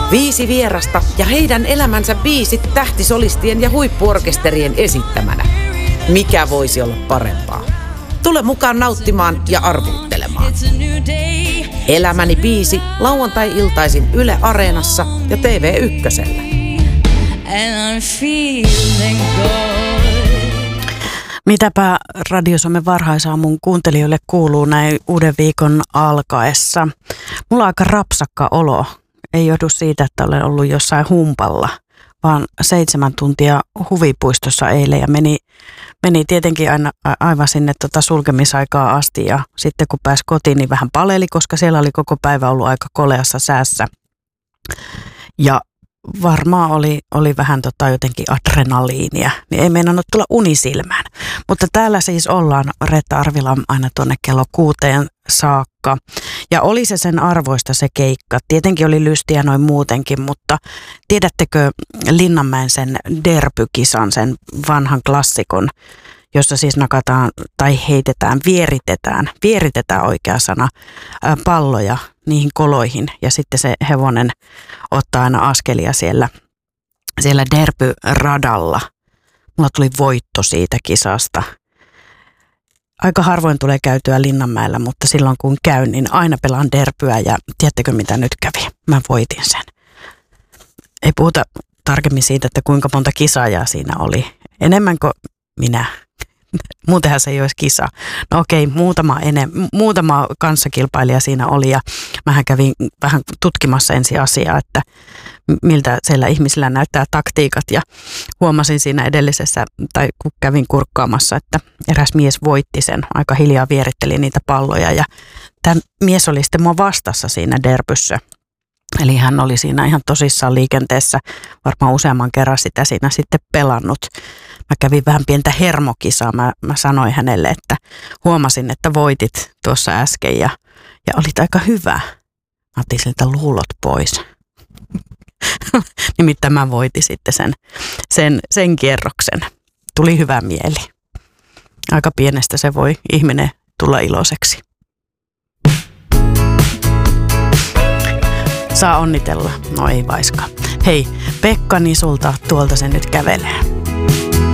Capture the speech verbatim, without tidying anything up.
Viisi vierasta ja heidän elämänsä biisit tähtisolistien ja huippuorkesterien esittämänä. Mikä voisi olla parempaa? Tule mukaan nauttimaan ja arvuuttelemaan. Elämäni biisi lauantai-iltaisin Yle Areenassa ja T V Ykkösellä. Mitäpä Radio Suomen varhaisaamun kuuntelijoille kuuluu näin uuden viikon alkaessa? Mulla on aika rapsakka olo. Ei johdu siitä, että olen ollut jossain humpalla, vaan seitsemän tuntia huvipuistossa eilen ja meni, meni tietenkin aina, aivan sinne tota sulkemisaikaa asti. Ja sitten kun pääsi kotiin, niin vähän paleli, koska siellä oli koko päivä ollut aika koleassa säässä. Ja varmaan oli, oli vähän tota jotenkin adrenaliinia, niin ei meinannut tulla unisilmään. Mutta täällä siis ollaan Reetta Arvila aina tuonne kello kuuteen saakka. Ja oli se sen arvoista se keikka. Tietenkin oli lystiä noin muutenkin, mutta tiedättekö Linnanmäen sen derpykisan, sen vanhan klassikon, jossa siis nakataan tai heitetään, vieritetään, vieritetään oikea sana, palloja niihin koloihin ja sitten se hevonen ottaa aina askelia siellä, siellä derpyradalla. Mulla tuli voitto siitä kisasta. Aika harvoin tulee käytyä Linnanmäellä, mutta silloin kun käyn, niin aina pelaan derpyä ja tiedättekö mitä nyt kävi? Mä voitin sen. Ei puhuta tarkemmin siitä, että kuinka monta kisaajaa siinä oli. Enemmän kuin minä. Muutenhan se ei olisi kisa. No okei, muutama, enem, muutama kanssakilpailija siinä oli ja mähän kävin vähän tutkimassa ensi asiaa, että miltä siellä ihmisillä näyttää taktiikat ja huomasin siinä edellisessä, tai kun kävin kurkkaamassa, että eräs mies voitti sen, aika hiljaa vieritteli niitä palloja ja tämä mies oli sitten mua vastassa siinä derpyssä. Eli hän oli siinä ihan tosissaan liikenteessä, varmaan useamman kerran sitä siinä sitten pelannut. Mä kävin vähän pientä hermokisaa, mä, mä sanoin hänelle, että huomasin, että voitit tuossa äsken ja, ja olit aika hyvä. Mä otin siltä luulot pois. Nimittäin mä voitin sitten sen, sen, sen kierroksen. Tuli hyvä mieli. Aika pienestä se voi ihminen tulla iloiseksi. Saa onnitella. No ei vaiskaan. Hei, Pekka Nisulta tuolta se nyt kävelee.